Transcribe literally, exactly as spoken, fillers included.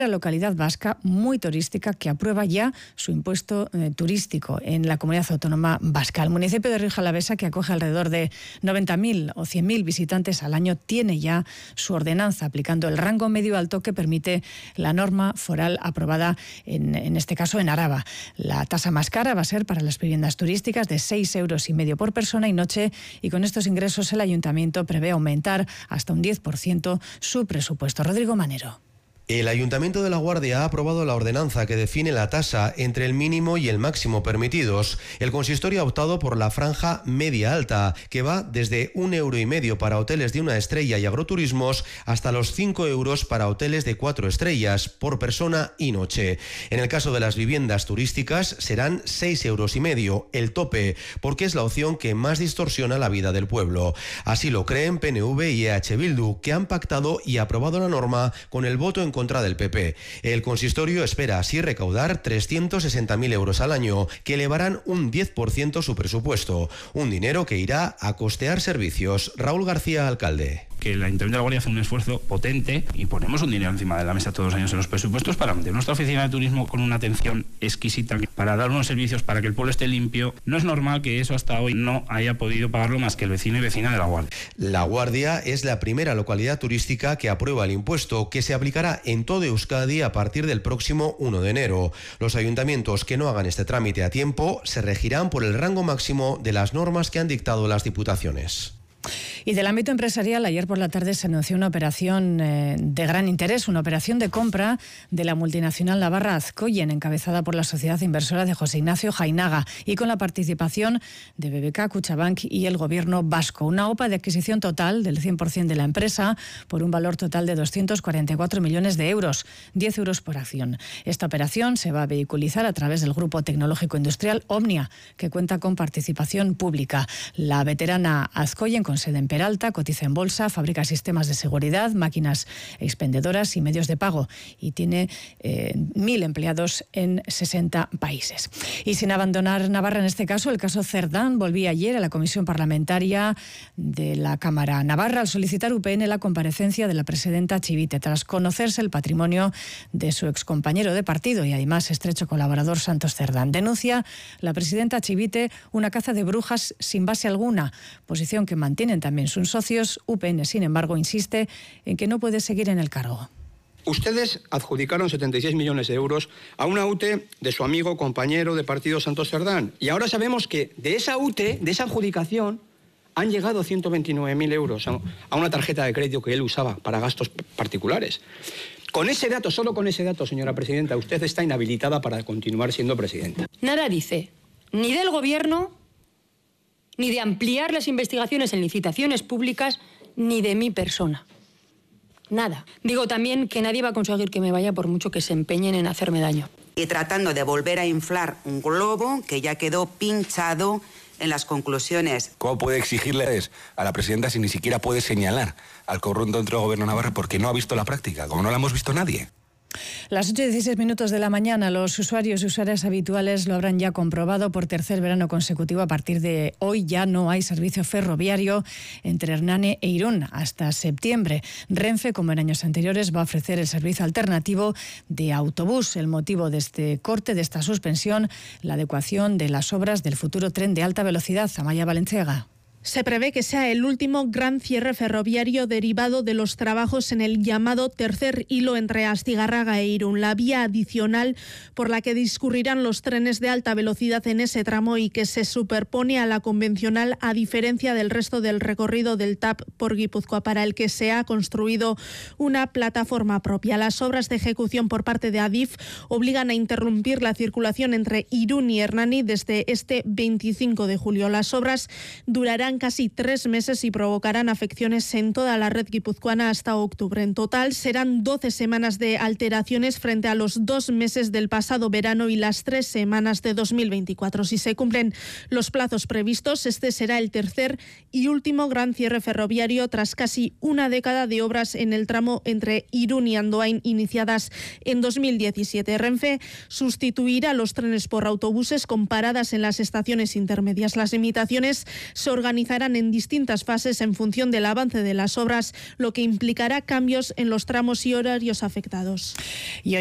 localidad vasca muy turística que aprueba ya su impuesto eh, turístico en la comunidad autónoma vasca. El municipio de Rioja Alavesa, que acoge alrededor de noventa mil o cien mil visitantes al año, tiene ya su ordenanza aplicando el rango medio alto que permite la norma foral aprobada en, en este caso en Araba. La tasa más cara va a ser para las viviendas turísticas de seis euros y medio por persona y noche, y con estos ingresos el ayuntamiento prevé aumentar hasta un diez por ciento su presupuesto. Rodrigo Manero. El Ayuntamiento de La Guardia ha aprobado la ordenanza que define la tasa entre el mínimo y el máximo permitidos. El consistorio ha optado por la franja media-alta, que va desde un euro y medio para hoteles de una estrella y agroturismos hasta los cinco euros para hoteles de cuatro estrellas por persona y noche. En el caso de las viviendas turísticas serán seis euros y medio, el tope, porque es la opción que más distorsiona la vida del pueblo. Así lo creen P N V y E H Bildu, que han pactado y aprobado la norma con el voto en contra del P P. El consistorio espera así recaudar trescientos sesenta mil euros al año, que elevarán un diez por ciento su presupuesto, un dinero que irá a costear servicios. Raúl García, alcalde. Que el Ayuntamiento de La Guardia hace un esfuerzo potente y ponemos un dinero encima de la mesa todos los años en los presupuestos para mantener nuestra oficina de turismo con una atención exquisita, para dar unos servicios para que el pueblo esté limpio. No es normal que eso hasta hoy no haya podido pagarlo más que el vecino y vecina de La Guardia. La Guardia es la primera localidad turística que aprueba el impuesto, que se aplicará en todo Euskadi a partir del próximo uno de enero. Los ayuntamientos que no hagan este trámite a tiempo se regirán por el rango máximo de las normas que han dictado las diputaciones. Y del ámbito empresarial, ayer por la tarde se anunció una operación eh, de gran interés, una operación de compra de la multinacional navarra Azcoyen, encabezada por la sociedad inversora de José Ignacio Jainaga y con la participación de B B K, Kutxabank y el gobierno vasco. Una O P A de adquisición total del cien por ciento de la empresa por un valor total de doscientos cuarenta y cuatro millones de euros, diez euros por acción. Esta operación se va a vehiculizar a través del grupo tecnológico industrial Omnia, que cuenta con participación pública. La veterana Azcoyen, con sede en Peralta, cotiza en bolsa, fabrica sistemas de seguridad, máquinas expendedoras y medios de pago, y tiene eh, mil empleados en sesenta países. Y sin abandonar Navarra en este caso, el caso Cerdán volvía ayer a la Comisión Parlamentaria de la Cámara Navarra al solicitar U P N la comparecencia de la presidenta Chivite, tras conocerse el patrimonio de su excompañero de partido y además estrecho colaborador Santos Cerdán. Denuncia la presidenta Chivite una caza de brujas sin base alguna, posición que mantienen también sus socios. U P N, sin embargo, insiste en que no puede seguir en el cargo. Ustedes adjudicaron setenta y seis millones de euros a una U T E de su amigo, compañero de partido Santos Cerdán. Y ahora sabemos que de esa U T E, de esa adjudicación, han llegado ciento veintinueve mil euros a una tarjeta de crédito que él usaba para gastos particulares. Con ese dato, solo con ese dato, señora presidenta, usted está inhabilitada para continuar siendo presidenta. Nada dice, ni del gobierno, ni de ampliar las investigaciones en licitaciones públicas, ni de mi persona. Nada. Digo también que nadie va a conseguir que me vaya por mucho que se empeñen en hacerme daño. Y tratando de volver a inflar un globo que ya quedó pinchado en las conclusiones. ¿Cómo puede exigirle a la presidenta si ni siquiera puede señalar al corrupto dentro del gobierno de Navarra porque no ha visto la práctica, como no la hemos visto nadie? Las ocho y dieciséis minutos de la mañana, los usuarios y usuarias habituales lo habrán ya comprobado por tercer verano consecutivo. A partir de hoy ya no hay servicio ferroviario entre Hernane e Irún hasta septiembre. Renfe, como en años anteriores, va a ofrecer el servicio alternativo de autobús. El motivo de este corte, de esta suspensión, la adecuación de las obras del futuro tren de alta velocidad. Amaya Valenciaga. Se prevé que sea el último gran cierre ferroviario derivado de los trabajos en el llamado tercer hilo entre Astigarraga e Irún, la vía adicional por la que discurrirán los trenes de alta velocidad en ese tramo y que se superpone a la convencional, a diferencia del resto del recorrido del T A P por Guipúzcoa, para el que se ha construido una plataforma propia. Las obras de ejecución por parte de Adif obligan a interrumpir la circulación entre Irún y Hernani desde este veinticinco de julio. Las obras durarán casi tres meses y provocarán afecciones en toda la red guipuzcoana hasta octubre. En total serán doce semanas de alteraciones frente a los dos meses del pasado verano y las tres semanas de dos mil veinticuatro. Si se cumplen los plazos previstos, este será el tercer y último gran cierre ferroviario tras casi una década de obras en el tramo entre Irún y Andoain iniciadas en dos mil diecisiete. Renfe sustituirá los trenes por autobuses con paradas en las estaciones intermedias. Las limitaciones se organizarán organizarán en distintas fases en función del avance de las obras, lo que implicará cambios en los tramos y horarios afectados. Y